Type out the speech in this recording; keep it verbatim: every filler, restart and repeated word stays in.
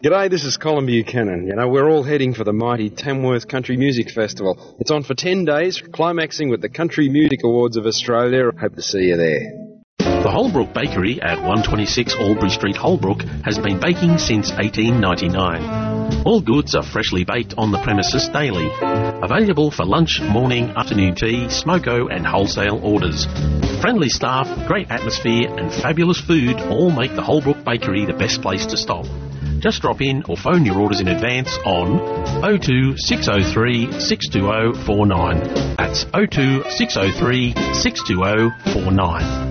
G'day, this is Colin Buchanan. You know, we're all heading for the mighty Tamworth Country Music Festival. It's on for ten days, climaxing with the Country Music Awards of Australia. Hope to see you there. The Holbrook Bakery at one twenty-six Albury Street, Holbrook, has been baking since eighteen ninety-nine. All goods are freshly baked on the premises daily. Available for lunch, morning, afternoon tea, smoko and wholesale orders. Friendly staff, great atmosphere and fabulous food all make the Holbrook Bakery the best place to stop. Just drop in or phone your orders in advance on oh two six oh three six two oh four nine. That's oh two six oh three six two oh four nine.